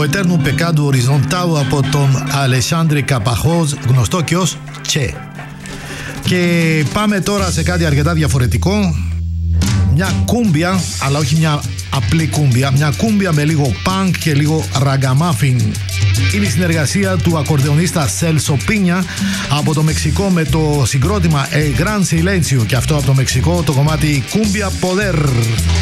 Eterno Pecado Horizontal από τον Αλεσάνδρη Καπαχός, γνωστό και ως Che. Και πάμε τώρα σε κάτι αρκετά διαφορετικό. Μια κούμπια, αλλά όχι μια απλή κούμπια, μια κούμπια με λίγο punk και λίγο ragamuffin. Είναι η συνεργασία του ακορδεονίστα Celso Piña από το Μεξικό με το συγκρότημα El Gran Silencio, και αυτό από το Μεξικό το κομμάτι Cumbia Poder.